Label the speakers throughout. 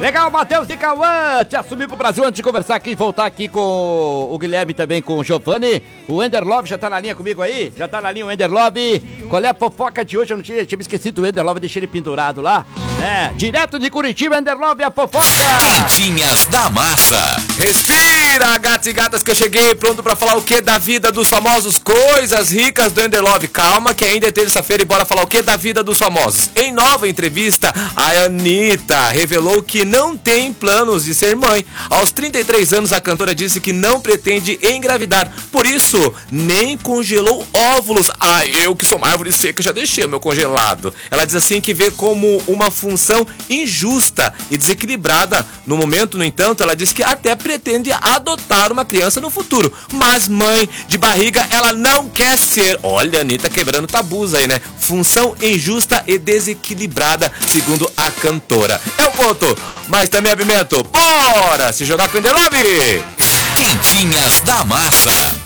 Speaker 1: Legal, Matheus e Cauã, te assumir pro Brasil antes de conversar aqui, voltar aqui com o Guilherme também, com o Giovanni. O Ender Love já tá na linha comigo aí? Já tá na linha o Ender Love. Qual é a fofoca de hoje? Eu não tinha me esquecido do Ender Love, deixei ele pendurado lá. Direto de Curitiba, Ender Love, a fofoca.
Speaker 2: Quentinhas da massa. Respira, gatos e gatas, que eu cheguei pronto pra falar o que da vida dos famosos, coisas ricas do Ender Love. Calma que ainda é terça-feira e bora falar o que da vida dos famosos. Em nova entrevista, a Anitta revelou que não tem planos de ser mãe. Aos 33 anos, a cantora disse que não pretende engravidar. Por isso, nem congelou óvulos. Eu que sou uma árvore seca já deixei o meu congelado. Ela diz assim que vê como uma função injusta e desequilibrada. No momento, no entanto, ela diz que até pretende adotar uma criança no futuro. Mas mãe de barriga, ela não quer ser. Olha, a Anitta quebrando tabus aí, né? Função injusta e desequilibrada, segundo a cantora. É o ponto. Mas também é pimento. Bora se jogar com o Ender Love. Quentinhas da massa.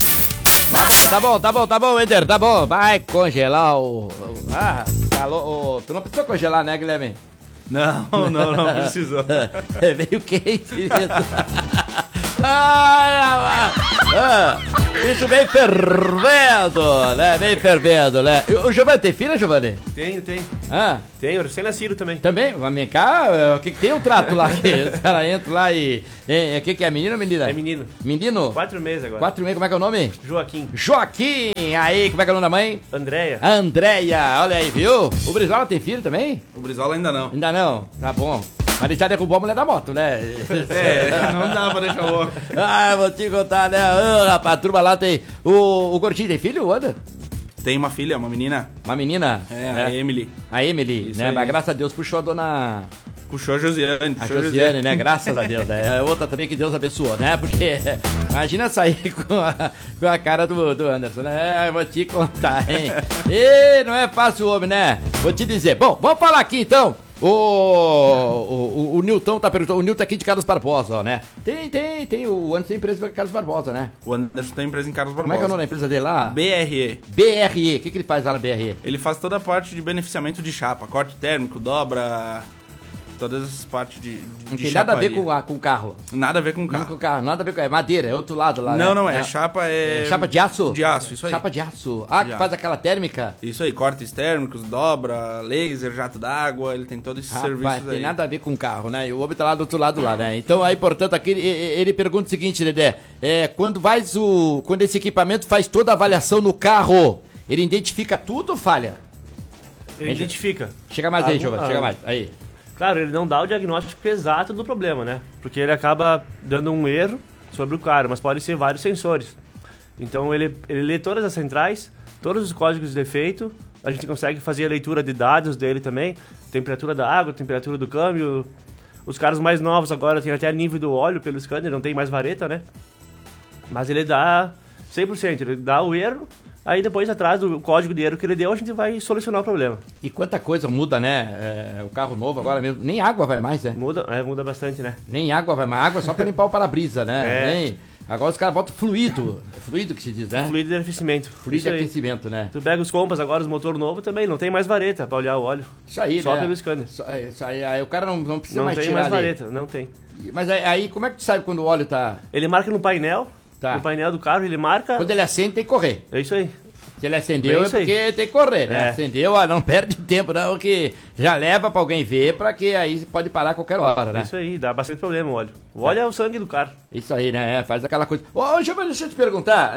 Speaker 1: Tá bom, Ender, tá bom. Vai congelar o... calor. Tu não precisou congelar, né, Guilherme?
Speaker 3: Não precisou.
Speaker 1: É meio quente mesmo. Isso bem fervendo, né? Bem fervendo, né? O Giovanni tem filha, Giovanni?
Speaker 3: Tenho.
Speaker 1: Ah,
Speaker 3: Tenho, recém-nascido também.
Speaker 1: também? Vem cá, o que tem um trato lá? Os caras entram lá e... O que é, menino ou menina?
Speaker 3: É menino.
Speaker 1: Menino?
Speaker 3: 4 meses agora.
Speaker 1: 4 meses, como é que é o nome?
Speaker 3: Joaquim.
Speaker 1: Joaquim! Aí, como é que é o nome da mãe?
Speaker 3: Andréia.
Speaker 1: Andréia, olha aí, viu? O Brizola tem filho também?
Speaker 3: O Brizola ainda não.
Speaker 1: Ainda não? Tá bom. Mas ele já derrubou a mulher da moto, né?
Speaker 3: Não dá pra deixar louco.
Speaker 1: Vou te contar, né? Rapaz, a turma lá tem... O Gordinho tem filho, Wanda?
Speaker 3: Tem uma filha, uma menina.
Speaker 1: Uma menina?
Speaker 3: A Emily.
Speaker 1: A Emily,
Speaker 3: Isso
Speaker 1: né?
Speaker 3: aí.
Speaker 1: Mas graças a Deus puxou a dona...
Speaker 3: Puxou a Josiane.
Speaker 1: A Josiane, né? Graças a Deus, né? Outra também que Deus abençoou, né? Porque imagina sair com a cara do Anderson, né? Eu vou te contar, hein? E não é fácil o homem, né? Vou te dizer. Bom, vamos falar aqui então. O Nilton tá perguntando, o Nilton aqui de Carlos Barbosa, ó, né? Tem, o Anderson tem empresa de Carlos Barbosa, né?
Speaker 3: O Anderson tem empresa em Carlos
Speaker 1: Como
Speaker 3: Barbosa.
Speaker 1: é que é o nome da empresa dele lá?
Speaker 3: BRE.
Speaker 1: BRE, o que ele faz lá na BRE?
Speaker 3: Ele faz toda a parte de beneficiamento de chapa. Corte térmico, dobra... Todas essas partes de
Speaker 1: Não tem nada a ver com o carro.
Speaker 3: Nada a ver com o
Speaker 1: Não
Speaker 3: carro.
Speaker 1: com o carro, nada a ver com... É madeira, é outro lado lá,
Speaker 3: Não,
Speaker 1: né?
Speaker 3: chapa
Speaker 1: Chapa de aço?
Speaker 3: De aço, isso aí.
Speaker 1: Chapa de aço.
Speaker 3: De
Speaker 1: Que
Speaker 3: aço.
Speaker 1: faz aquela térmica?
Speaker 3: Isso aí, cortes térmicos, dobra, laser, jato d'água, ele tem todos esses serviços
Speaker 1: Rapaz,
Speaker 3: aí.
Speaker 1: tem nada a ver com o carro, né? E o homem tá lá do outro lado lá, né? Então aí, portanto, aqui ele pergunta o seguinte, Dedé. Quando esse equipamento faz toda a avaliação no carro, ele identifica tudo ou falha?
Speaker 3: Ele identifica.
Speaker 1: Chega mais aí, Giovanni, chega mais. Aí.
Speaker 4: Claro, ele não dá o diagnóstico exato do problema, né? Porque ele acaba dando um erro sobre o carro, mas pode ser vários sensores. Então ele lê todas as centrais, todos os códigos de defeito, a gente consegue fazer a leitura de dados dele também, temperatura da água, temperatura do câmbio. Os carros mais novos agora tem até nível do óleo pelo scanner, não tem mais vareta, né? Mas ele dá 100%, ele dá o erro. Aí depois, atrás do código de erro que ele deu, a gente vai solucionar o problema.
Speaker 1: E quanta coisa muda, né? O carro novo agora mesmo. Nem água vai mais, né?
Speaker 4: Muda bastante, né?
Speaker 1: Nem água vai mais. Água é só pra limpar o para-brisa, né?
Speaker 4: É.
Speaker 1: Agora os caras botam fluido. É fluido que se diz, né?
Speaker 4: Fluido de aquecimento.
Speaker 1: Fluido
Speaker 4: Isso
Speaker 1: de
Speaker 4: aí.
Speaker 1: aquecimento, né?
Speaker 4: Tu pega os compas agora, os motor novo também, não tem mais vareta pra olhar o óleo.
Speaker 1: Isso aí,
Speaker 4: Só
Speaker 1: né?
Speaker 4: pelo scanner.
Speaker 1: Isso aí o cara não precisa
Speaker 4: Não
Speaker 1: mais
Speaker 4: tem
Speaker 1: tirar
Speaker 4: mais
Speaker 1: ali.
Speaker 4: vareta, não tem.
Speaker 1: Mas aí, como é que tu sabe quando o óleo tá...
Speaker 4: Ele marca no painel,
Speaker 1: Tá.
Speaker 4: no painel do carro, ele marca...
Speaker 1: Quando ele acende, tem que correr.
Speaker 4: É isso aí.
Speaker 1: Se ele acendeu
Speaker 4: É
Speaker 1: é
Speaker 4: isso aí.
Speaker 1: porque tem que correr, né?
Speaker 4: É.
Speaker 1: Acendeu, não perde tempo não, que já leva pra alguém ver, pra que aí pode parar a qualquer hora,
Speaker 4: É
Speaker 1: né?
Speaker 4: isso aí, dá bastante problema o óleo. O óleo é o sangue do carro.
Speaker 1: Isso aí, né? Faz aquela coisa. Ô, Giovanni, deixa eu te perguntar,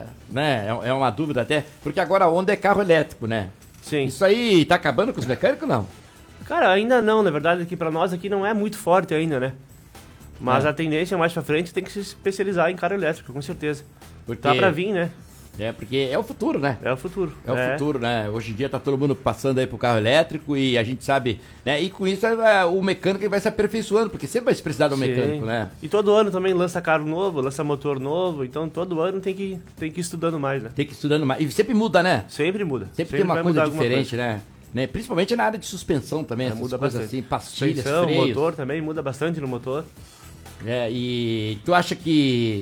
Speaker 1: é uma dúvida até, porque agora a Honda é carro elétrico, né?
Speaker 4: Sim.
Speaker 1: Isso aí tá acabando com os mecânicos, não?
Speaker 4: Cara, ainda não, na verdade, aqui pra nós aqui não é muito forte ainda, né? Mas
Speaker 1: É.
Speaker 4: a tendência mais pra frente tem que se especializar em carro elétrico, com certeza.
Speaker 1: Porque,
Speaker 4: Tá pra vir, né?
Speaker 1: porque é o futuro, né?
Speaker 4: É o futuro.
Speaker 1: É o futuro, né? Hoje em dia tá todo mundo passando aí pro carro elétrico e a gente sabe, né? E com isso o mecânico ele vai se aperfeiçoando, porque sempre vai se precisar de um
Speaker 4: Sim.
Speaker 1: mecânico, né?
Speaker 4: E todo ano também lança carro novo, lança motor novo, então todo ano tem que ir estudando mais, né?
Speaker 1: Tem que ir estudando mais. E sempre muda, né?
Speaker 4: Sempre muda.
Speaker 1: Sempre tem uma
Speaker 4: vai
Speaker 1: coisa
Speaker 4: mudar alguma
Speaker 1: diferente, né? Principalmente na área de suspensão também, essas
Speaker 4: muda
Speaker 1: coisas
Speaker 4: bastante.
Speaker 1: assim, pastilhas,
Speaker 4: Suspensão,
Speaker 1: freios.
Speaker 4: motor também muda bastante no motor.
Speaker 1: E tu acha que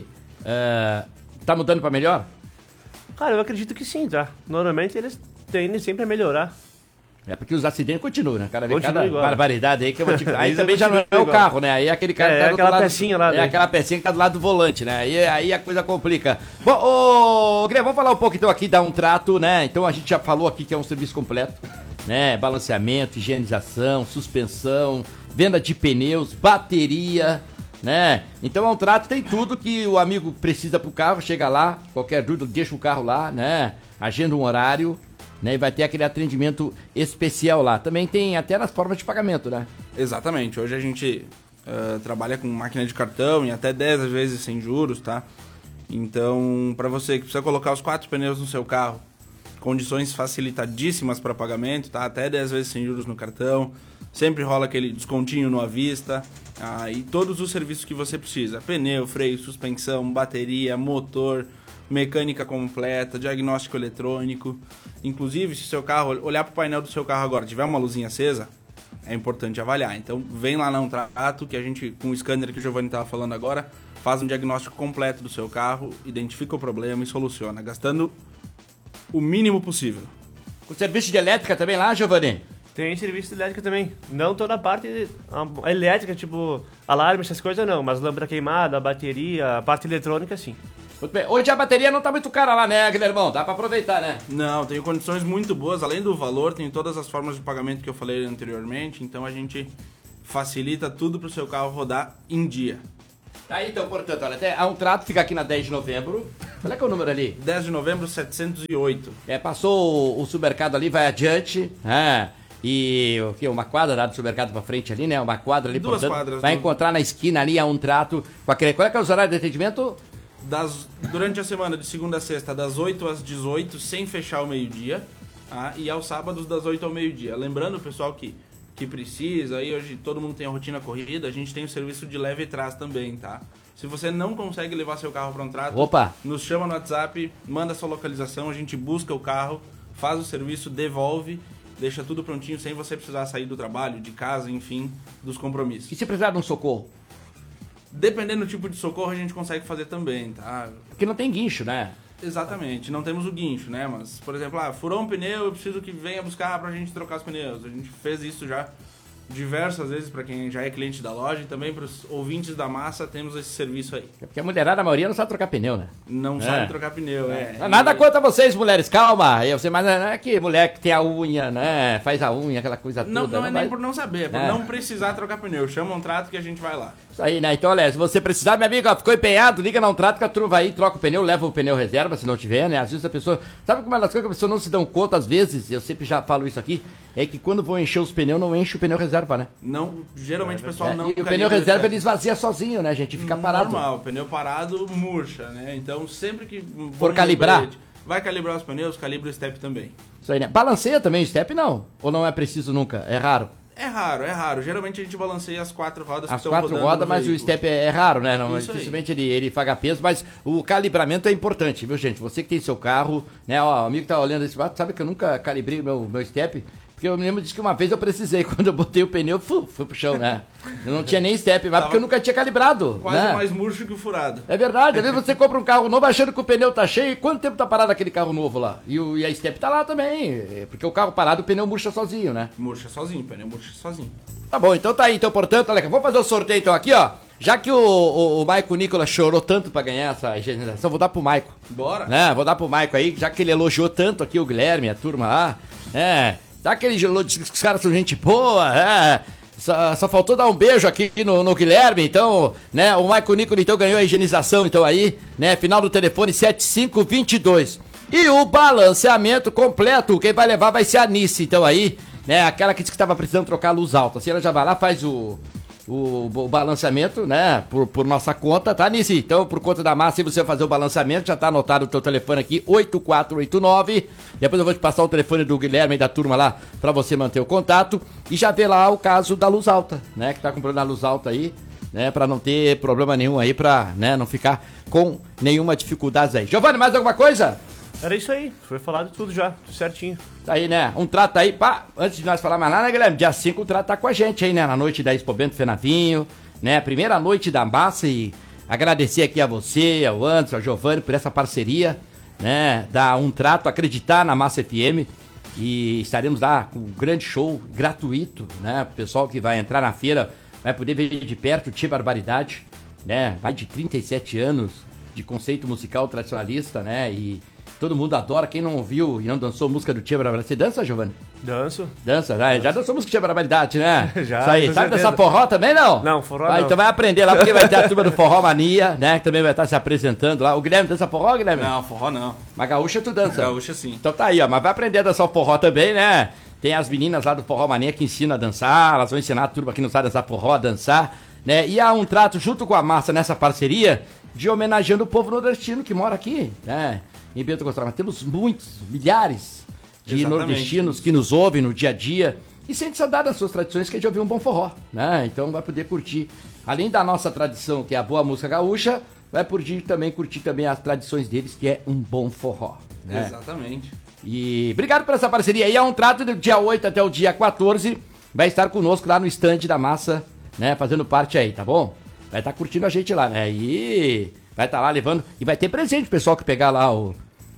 Speaker 1: tá mudando pra melhor?
Speaker 4: Cara, eu acredito que sim, tá? Normalmente eles tendem sempre a melhorar.
Speaker 1: É porque os acidentes continuam, né? Cada vez
Speaker 4: Continua
Speaker 1: cada
Speaker 4: igual.
Speaker 1: barbaridade aí que eu vou te... Aí
Speaker 4: Isso
Speaker 1: também já não é
Speaker 4: continua
Speaker 1: o
Speaker 4: igual.
Speaker 1: carro, né? Aí é aquele cara
Speaker 4: É,
Speaker 1: que tá do
Speaker 4: aquela
Speaker 1: outro lado...
Speaker 4: pecinha lá,
Speaker 1: É
Speaker 4: né?
Speaker 1: aquela pecinha que tá do lado do volante, né? Aí a coisa complica. Bom, ô, Guilherme, vamos falar um pouco então aqui da Um Trato, né? Então a gente já falou aqui que é um serviço completo, né? Balanceamento, higienização, suspensão, venda de pneus, bateria, né? Então a Um Trato tem tudo que o amigo precisa pro carro, chega lá, qualquer dúvida, deixa o carro lá, né? Agenda um horário, né? E vai ter aquele atendimento especial lá. Também tem até nas formas de pagamento, né?
Speaker 3: Exatamente. Hoje a gente trabalha com máquina de cartão e até 10 vezes sem juros, tá? Então, para você que precisa colocar os 4 pneus no seu carro, condições facilitadíssimas para pagamento, tá? Até 10 vezes sem juros no cartão. Sempre rola aquele descontinho no à vista. E todos os serviços que você precisa. Pneu, freio, suspensão, bateria, motor, mecânica completa, diagnóstico eletrônico. Inclusive, se o seu carro, olhar para o painel do seu carro agora, tiver uma luzinha acesa, é importante avaliar. Então, vem lá na Um Trato, que a gente, com o scanner que o Giovanni estava falando agora, faz um diagnóstico completo do seu carro, identifica o problema e soluciona, gastando o mínimo possível.
Speaker 1: O serviço de elétrica também lá, Giovanni?
Speaker 4: Tem serviço de elétrica também. Não toda a parte elétrica, tipo alarme, essas coisas não. Mas lâmpada queimada, bateria, a parte eletrônica, sim.
Speaker 1: Muito bem. Hoje a bateria não tá muito cara lá, né, Guilhermão? Dá pra aproveitar, né?
Speaker 3: Não, tem condições muito boas, além do valor, tem todas as formas de pagamento que eu falei anteriormente, então a gente facilita tudo pro seu carro rodar em dia.
Speaker 1: Tá aí, então, portanto, olha, até a Um Trato fica aqui na 10 de novembro. Qual é que é o número ali?
Speaker 3: 10 de novembro, 708.
Speaker 1: Passou o supermercado ali, vai adiante, e o que? Uma quadra lá do supermercado pra frente ali, né? Uma quadra ali,
Speaker 3: Duas
Speaker 1: portanto,
Speaker 3: quadras,
Speaker 1: vai
Speaker 3: duas.
Speaker 1: encontrar na esquina ali a Um Trato com aquele... Qual é que é os horários de atendimento?
Speaker 3: Durante a semana, de segunda a sexta, das 8 às 18, sem fechar o meio-dia, tá? E aos sábados, das 8 ao meio-dia. Lembrando, pessoal, que precisa, aí hoje todo mundo tem a rotina corrida, a gente tem o serviço de leve e trás também, tá? Se você não consegue levar seu carro para Um Trato,
Speaker 1: Opa!
Speaker 3: nos chama no WhatsApp, manda sua localização, a gente busca o carro, faz o serviço, devolve, deixa tudo prontinho, sem você precisar sair do trabalho, de casa, enfim, dos compromissos.
Speaker 1: E se precisar de um socorro?
Speaker 3: Dependendo do tipo de socorro, a gente consegue fazer também, tá?
Speaker 1: Porque não tem guincho, né?
Speaker 3: Exatamente, não temos o guincho, né? Mas, por exemplo, furou um pneu, eu preciso que venha buscar pra gente trocar os pneus. A gente fez isso já diversas vezes pra quem já é cliente da loja e também pros ouvintes da massa temos esse serviço aí.
Speaker 1: É porque a mulherada, a maioria, não sabe trocar pneu, né?
Speaker 3: Não sabe trocar pneu,
Speaker 1: Nada contra vocês, mulheres, calma. Eu sei, mas não é que mulher que tem a unha, né? Faz a unha, aquela coisa
Speaker 3: Não,
Speaker 1: toda.
Speaker 3: não é
Speaker 1: vai-
Speaker 3: nem por não saber, é por não precisar trocar pneu. Chama Um Trato que a gente vai lá.
Speaker 1: Isso aí, né? Então, olha, se você precisar, meu amigo, ó, ficou empenhado, liga na Um Trato que a turma vai aí, troca o pneu, leva o pneu reserva, se não tiver, né? Às vezes a pessoa... Sabe como é das coisas que a pessoa não se dão conta, às vezes, eu sempre já falo isso aqui, é que quando vão encher os pneus, não enche o pneu reserva, né?
Speaker 3: Não, geralmente o pessoal não
Speaker 1: E o pneu
Speaker 3: calibra
Speaker 1: reserva
Speaker 3: certo.
Speaker 1: ele esvazia sozinho, né, gente? Fica parado.
Speaker 3: Normal, pneu parado murcha, né? Então sempre que
Speaker 1: For calibrar?
Speaker 3: vai calibrar os pneus, calibra o step também.
Speaker 1: Isso aí, né? Balanceia também o step, não? Ou não é preciso nunca? É raro?
Speaker 3: É raro. Geralmente a gente balanceia as 4 rodas
Speaker 1: As
Speaker 3: que estão
Speaker 1: 4
Speaker 3: rodando
Speaker 1: rodas,
Speaker 3: no
Speaker 1: mas o
Speaker 3: veículo.
Speaker 1: step é raro, né? Não,
Speaker 3: Isso aí.
Speaker 1: dificilmente ele paga peso, mas o calibramento é importante, viu, gente? Você que tem seu carro, né? Ó, o amigo que tá olhando esse barco, sabe que eu nunca calibrei o meu step? Porque eu me lembro disso que uma vez eu precisei, quando eu botei o pneu, fui pro chão, né? Eu não tinha nem step, mas porque eu nunca tinha calibrado,
Speaker 3: Quase
Speaker 1: né?
Speaker 3: mais murcho que o furado.
Speaker 1: É verdade, às vezes você compra um carro novo achando que o pneu tá cheio, e quanto tempo tá parado aquele carro novo lá? E a step tá lá também, porque o carro parado, o pneu murcha sozinho, né?
Speaker 3: Murcha sozinho, pneu murcha sozinho.
Speaker 1: Tá bom, então tá aí, então, portanto, olha, vamos fazer o sorteio então aqui, ó. Já que o Maico Nicolas chorou tanto pra ganhar essa higienização, vou dar pro Maico.
Speaker 3: Bora.
Speaker 1: Né? Vou dar pro Maico aí, já que ele elogiou tanto aqui o Guilherme, a turma lá. Já que ele disse que os caras são gente boa, só faltou dar um beijo aqui no Guilherme, então, né? O Maico Nicolas então ganhou a higienização, então aí, né? Final do telefone 7522. E o balanceamento completo, quem vai levar vai ser a Nice, então aí, né? Aquela que disse que tava precisando trocar a luz alta. Assim ela já vai lá, faz o balanceamento, né, por nossa conta, tá, Nice? Então, por conta da massa, se você fazer o balanceamento, já tá anotado o teu telefone aqui, 8489. Depois eu vou te passar o telefone do Guilherme e da turma lá, pra você manter o contato. E já vê lá o caso da luz alta, né, que tá comprando a luz alta aí, né, pra não ter problema nenhum aí, pra, né, não ficar com nenhuma dificuldade aí. Giovanni, mais alguma coisa?
Speaker 4: Era isso aí, foi falado tudo já, tudo certinho.
Speaker 1: Tá aí, né? Um Trato aí, pá, antes de nós falar mais nada, né, Guilherme? Dia 5 o Trato tá com a gente aí, né? Na noite da Expo Bento Fenavinho, né? Primeira noite da massa e agradecer aqui a você, ao Anderson, ao Giovanni por essa parceria, né? Da Um Trato, acreditar na Massa FM. E estaremos lá com um grande show gratuito, né? O pessoal que vai entrar na feira vai poder ver de perto o Tia Barbaridade, né? Vai de 37 anos de conceito musical tradicionalista, né? E todo mundo adora. Quem não ouviu e não dançou música do Tia Barbaridade. Você dança, Giovanni?
Speaker 4: Danço.
Speaker 1: Dança, né? Já dançou música do Tia Barbaridade, né?
Speaker 4: Já,
Speaker 1: Isso aí.
Speaker 4: com
Speaker 1: Sabe
Speaker 4: certeza.
Speaker 1: dançar forró também, não?
Speaker 4: Não, forró
Speaker 1: Vai,
Speaker 4: não.
Speaker 1: então vai aprender lá, porque vai ter a turma do Forró Mania, né? Que também vai estar se apresentando lá. O Guilherme dança forró, Guilherme?
Speaker 3: Não, forró não.
Speaker 1: Mas gaúcha tu dança.
Speaker 3: Gaúcha sim.
Speaker 1: Então tá aí, ó. Mas vai aprender a dançar o forró também, né? Tem as meninas lá do Forró Mania que ensinam a dançar. Elas vão ensinar a turma que não sabe dançar forró a dançar, né? E há um trato junto com a Massa nessa parceria de homenageando o povo nordestino que mora aqui, né? Em Bento Gonçalves. Mas temos muitos, milhares de
Speaker 3: Exatamente.
Speaker 1: nordestinos que nos ouvem no dia a dia e sente saudade das suas tradições, que é de ouvir um bom forró, né? Então vai poder curtir, além da nossa tradição, que é a boa música gaúcha, vai curtir também as tradições deles, que é um bom forró, né?
Speaker 3: Exatamente.
Speaker 1: E obrigado por essa parceria. E é um trato do dia 8 até o dia 14, vai estar conosco lá no stand da Massa, né? Fazendo parte aí, tá bom? Vai estar curtindo a gente lá, né? E vai estar lá levando, e vai ter presente pro pessoal que pegar lá o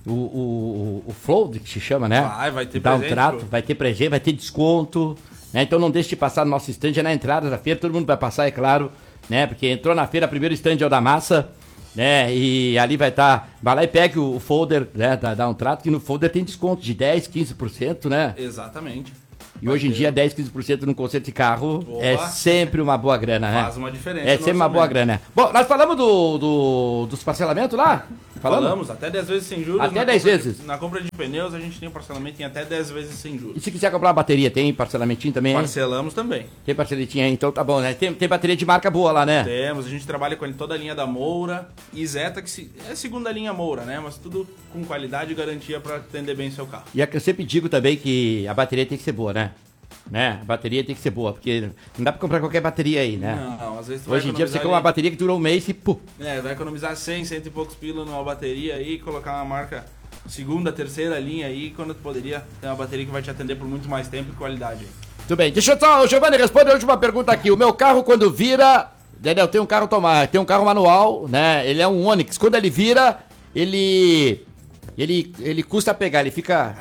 Speaker 1: Flow, que se chama, né?
Speaker 3: Vai ter
Speaker 1: Dá um
Speaker 3: presente,
Speaker 1: trato,
Speaker 3: pô.
Speaker 1: vai ter presente, vai ter desconto, né? Então não deixe de passar no nosso stand, é na entrada da feira, todo mundo vai passar, é claro, né? Porque entrou na feira, primeiro stand é o da Massa, né? E ali vai estar, vai lá e pegue o folder, né? Dá um trato, que no folder tem desconto de 10, 15%, né?
Speaker 3: Exatamente.
Speaker 1: E hoje em dia 10, 15% num concerto de carro
Speaker 3: Opa.
Speaker 1: é sempre uma boa grana, né?
Speaker 3: Faz uma diferença
Speaker 1: É
Speaker 3: no
Speaker 1: sempre uma boa
Speaker 3: orçamento.
Speaker 1: grana. Bom, nós falamos dos parcelamentos lá?
Speaker 3: Falamos, até 10 vezes sem juros.
Speaker 1: Até
Speaker 3: Na
Speaker 1: 10
Speaker 3: compra
Speaker 1: vezes.
Speaker 3: Na compra de pneus, a gente tem um parcelamento em até 10 vezes sem
Speaker 1: E
Speaker 3: juros.
Speaker 1: se quiser comprar uma bateria, tem parcelamentinho também, hein?
Speaker 3: Parcelamos também.
Speaker 1: Tem parceletinha aí, então tá bom, né? Tem bateria de marca boa lá, né?
Speaker 3: Temos, a gente trabalha com toda a linha da Moura e Zeta, que é a segunda linha Moura, né? Mas tudo com qualidade e garantia para atender bem seu carro.
Speaker 1: E é que eu sempre digo também que a bateria tem que ser boa, né? A bateria tem que ser boa, porque não dá pra comprar qualquer bateria aí, né?
Speaker 3: Não, às vezes tu vai
Speaker 1: Hoje em dia você
Speaker 3: economizar
Speaker 1: compra uma
Speaker 3: ali-
Speaker 1: bateria que dura um mês e pô.
Speaker 3: vai economizar 100, 100 e poucos pila numa bateria aí, colocar uma marca segunda, terceira linha aí, quando tu poderia ter uma bateria que vai te atender por muito mais tempo e qualidade.
Speaker 1: Tudo bem, deixa eu só, o Giovanni responde a última pergunta aqui. O meu carro quando vira, entendeu? Tem um carro manual, né? Ele é um Onix. Quando ele vira, ele custa pegar, ele fica...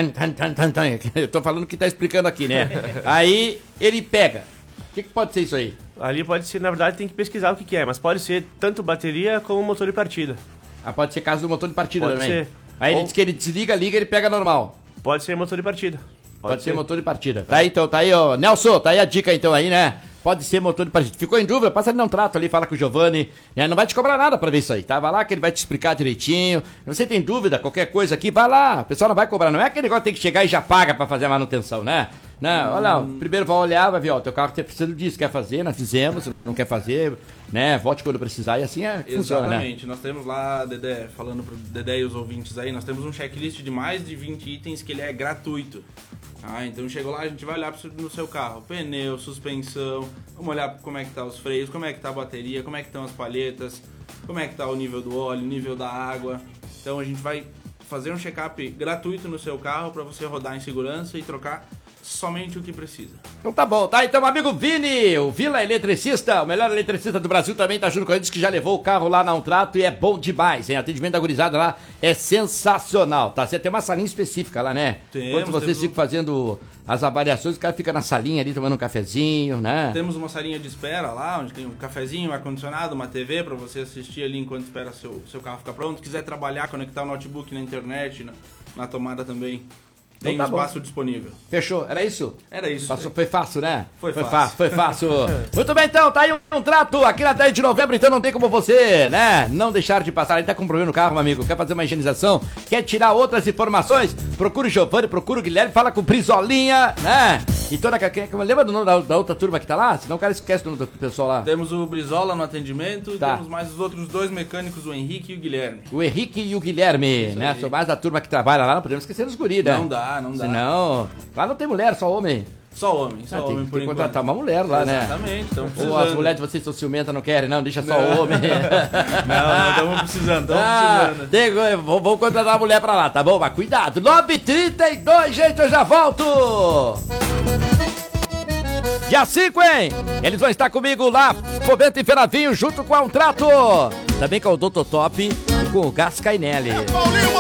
Speaker 1: Eu tô falando o que tá explicando aqui, né? Aí ele pega. O que pode ser isso aí?
Speaker 4: Ali pode ser, na verdade, tem que pesquisar o que que é, mas pode ser tanto bateria como motor de partida.
Speaker 1: Ah, pode ser caso do motor de partida
Speaker 4: Pode
Speaker 1: também.
Speaker 4: ser.
Speaker 1: Aí ele
Speaker 4: Ou-
Speaker 1: diz que ele desliga, liga, ele pega normal.
Speaker 4: Pode ser motor de partida.
Speaker 1: Pode ser motor de partida. Tá aí, então, tá aí, ó. Nelson, tá aí a dica então aí, né? Pode ser motor de partida. Ficou em dúvida? Passa ali num trato ali, fala com o Giovanni. Né? Não vai te cobrar nada pra ver isso aí, tá? Vai lá que ele vai te explicar direitinho. Você tem dúvida, qualquer coisa aqui, vai lá. O pessoal não vai cobrar. Não é aquele negócio que tem que chegar e já paga pra fazer a manutenção, né? Não, olha lá, primeiro vai olhar, vai ver, ó, teu carro tá precisando disso, quer fazer, nós fizemos, não quer fazer, né? Volte quando precisar e assim é que funciona, né?
Speaker 3: Exatamente, nós temos lá, Dedé, falando pro Dedé e os ouvintes aí, nós temos um checklist de mais de 20 itens que ele é gratuito. Então chegou lá, a gente vai olhar no seu carro, pneu, suspensão, vamos olhar como é que tá os freios, como é que tá a bateria, como é que estão as palhetas, como é que tá o nível do óleo, o nível da água. Então a gente vai fazer um check-up gratuito no seu carro para você rodar em segurança e trocar somente o que precisa.
Speaker 1: Então tá bom, tá? Então, meu amigo Vini, o Vila Eletricista, o melhor eletricista do Brasil, também tá junto com eles, que já levou o carro lá na Um Trato e é bom demais, hein? Atendimento da gurizada lá é sensacional, tá? Você tem uma salinha específica lá, né? Enquanto vocês ficam fazendo as avaliações, o cara fica na salinha ali tomando um cafezinho, né?
Speaker 3: Temos uma salinha de espera lá, onde tem um cafezinho, um ar-condicionado, uma TV para você assistir ali enquanto espera seu carro ficar pronto. Se quiser trabalhar, conectar o notebook na internet, na tomada também, tem
Speaker 1: Então tá
Speaker 3: espaço disponível.
Speaker 1: Fechou, era isso?
Speaker 3: Era isso.
Speaker 1: Passou, foi fácil, né?
Speaker 3: Foi fácil.
Speaker 1: Foi fácil. Muito bem, então, tá aí um trato aqui na 10 de novembro, então não tem como você, né, não deixar de passar. Ele tá com problema no carro, meu amigo, quer fazer uma higienização, quer tirar outras informações, procura o Giovanni, procura o Guilherme, fala com o Brizolinha, né? E toda lembra do nome da outra turma que tá lá? Senão o cara esquece do nome do pessoal lá.
Speaker 3: Temos o Brizola no atendimento
Speaker 1: Tá.
Speaker 3: e temos mais os outros dois mecânicos, o Henrique e o Guilherme.
Speaker 1: O Henrique e o Guilherme, né?
Speaker 3: aí.
Speaker 1: São mais da turma que trabalha lá, não podemos esquecer dos guris, né?
Speaker 3: Não dá.
Speaker 1: Senão, lá não tem mulher, só homem.
Speaker 3: Só homem
Speaker 1: Tem
Speaker 3: por
Speaker 1: que
Speaker 3: enquanto.
Speaker 1: contratar uma mulher lá, né?
Speaker 3: Exatamente, estamos
Speaker 1: Ou
Speaker 3: precisando.
Speaker 1: as mulheres de vocês são ciumentas, não querem, não, deixa só o homem.
Speaker 3: Não, estamos precisando,
Speaker 1: Vamos contratar uma mulher pra lá, tá bom? Mas cuidado, 9h32, gente, eu já volto! Dia 5, hein? Eles vão estar comigo lá, Fomento e Ferravinho, junto com a Um Trato. Também com o Doutor Top e com o Gas Cainelli.
Speaker 5: Paulinho